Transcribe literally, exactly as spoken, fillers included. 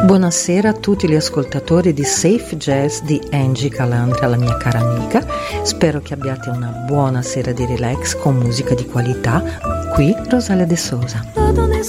Buonasera a tutti gli ascoltatori di Safe Jazz di Angie Calandra, la mia cara amica. Spero che abbiate una buona sera di relax con musica di qualità. Qui Rosalia De Sousa. Todo